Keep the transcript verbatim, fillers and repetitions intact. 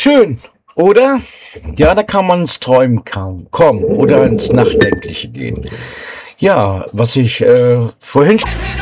Schön, oder? Ja, da kann man ins Träumen kaum kommen oder ins Nachdenkliche gehen. Ja, was ich äh, vorhin